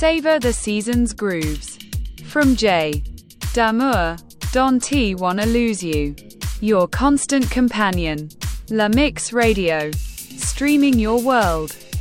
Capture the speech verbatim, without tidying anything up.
Savor the season's grooves. From J. Damour, Don't Wanna Lose You. Your constant companion. La Mix Radio. Streaming your world.